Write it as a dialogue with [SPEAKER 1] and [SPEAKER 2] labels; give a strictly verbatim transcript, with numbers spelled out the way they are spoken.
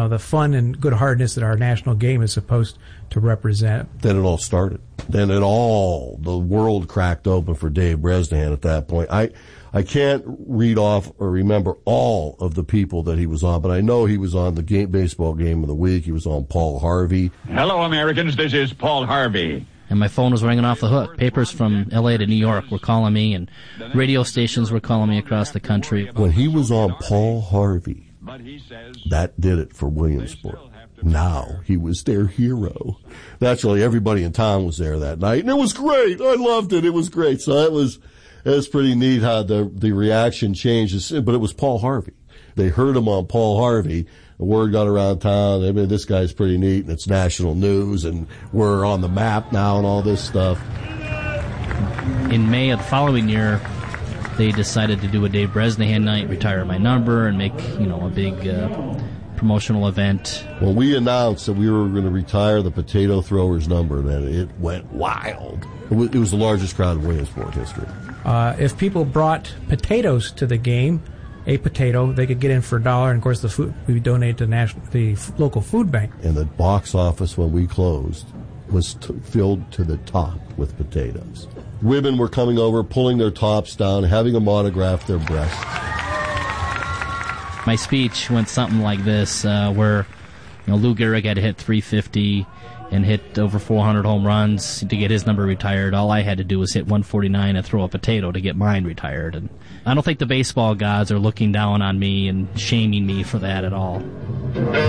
[SPEAKER 1] know, the fun and good-heartedness that our national game is supposed to represent.
[SPEAKER 2] Then it all started. Then it all, the world cracked open for Dave Bresnahan at that point. I, I can't read off or remember all of the people that he was on, but I know he was on the game, baseball game of the week. He was on Paul Harvey.
[SPEAKER 3] Hello, Americans. This is Paul Harvey.
[SPEAKER 4] And my phone was ringing off the hook. Papers from L A to New York were calling me, and radio stations were calling me across the country.
[SPEAKER 2] When he was on Paul Harvey, that did it for Williamsport. Now he was their hero. Naturally, everybody in town was there that night, and it was great. I loved it. It was great. So it was, it was pretty neat how the the reaction changed. But it was Paul Harvey. They heard him on Paul Harvey. The word got around town. I mean, this guy's pretty neat, and it's national news, and we're on the map now, and all this stuff.
[SPEAKER 4] In May of the following year, they decided to do a Dave Bresnahan night, retire my number, and make, you know, a big uh, promotional event.
[SPEAKER 2] Well, we announced that we were going to retire the potato throwers number, and it went wild. It was, it was the largest crowd in Williamsport history.
[SPEAKER 1] Uh, if people brought potatoes to the game, a potato, they could get in for a dollar, and of course the food we donate to national, the f- local food bank.
[SPEAKER 2] And the box office when we closed was t- filled to the top with potatoes. Women were coming over, pulling their tops down, having them autograph their breasts.
[SPEAKER 4] My speech went something like this, uh, where, you know, Lou Gehrig had to hit three fifty and hit over four hundred home runs to get his number retired. All I had to do was hit one forty-nine and throw a potato to get mine retired. And I don't think the baseball gods are looking down on me and shaming me for that at all.